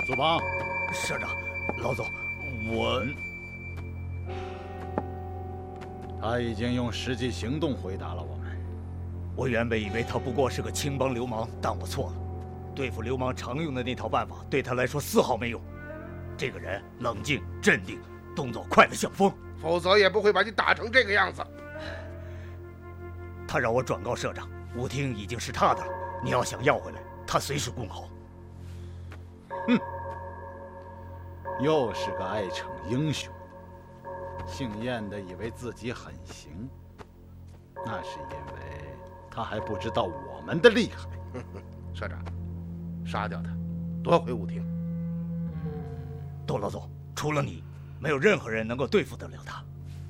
苏邦， 社长，老总，我…… 他已经用实际行动回答了我们。 我原本以为他不过是个青帮流氓，但我错了。对付流氓常用的那套办法，对他来说丝毫没用。这个人冷静镇定，动作快得像风， 否则也不会把你打成这个样子。 他让我转告社长，舞厅已经是他的了，你要想要回来，他随时恭候。 哼，又是个爱逞英雄，姓燕的以为自己很行，那是因为他还不知道我们的厉害。 社长，杀掉他，夺回舞厅。 窦老总，除了你，没有任何人能够对付得了他。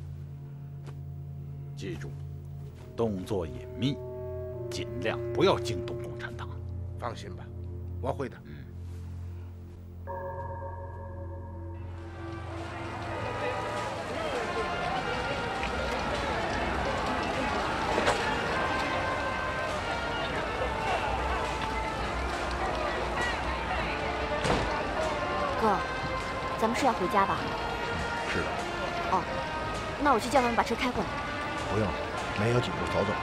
记住，动作隐秘，尽量不要惊动共产党。 放心吧，我会的。 哥，咱们是要回家吧？ 是的。 哦，那我去叫他们把车开过来。 不用了，没有几步，走走。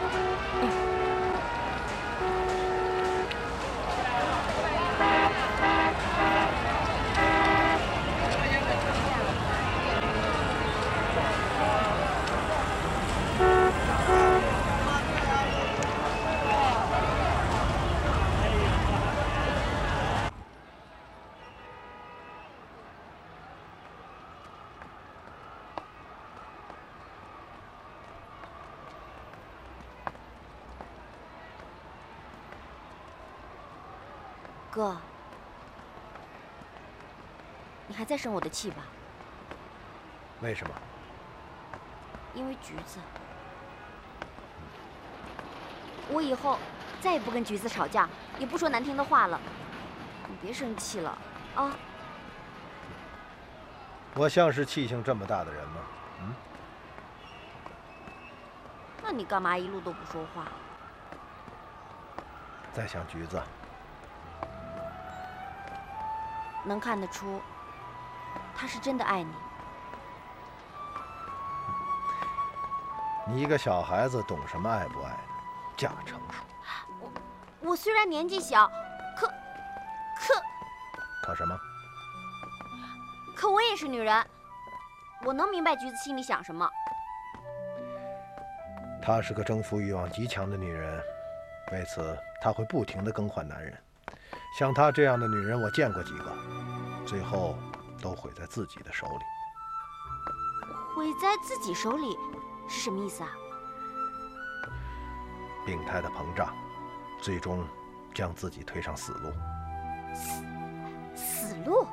哥，你还在生我的气吧？ 为什么？ 因为橘子。我以后再也不跟橘子吵架，也不说难听的话了。你别生气了啊！ 我像是气性这么大的人吗？ 那你干嘛一路都不说话？ 在想橘子。 能看得出，他是真的爱你。 你一个小孩子懂什么爱不爱呢？假成熟。 我虽然年纪小， 可什么？ 可我也是女人，我能明白橘子心里想什么。 她是个征服欲望极强的女人，为此她会不停地更换男人。像她这样的女人，我见过几个，最后都毁在自己的手里。 毁在自己手里是什么意思啊？ 病态的膨胀，最终将自己推上死路。 死路？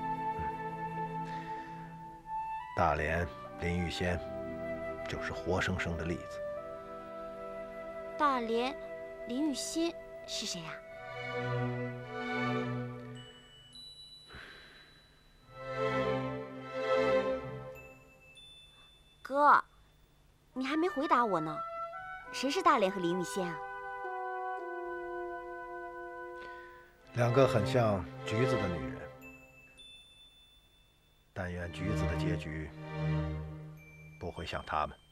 大连林玉仙就是活生生的例子。 大连林玉仙是谁呀？哥，你还没回答我呢，谁是大连和林玉仙啊？ 两个很像橘子的女人，但愿橘子的结局不会像他们。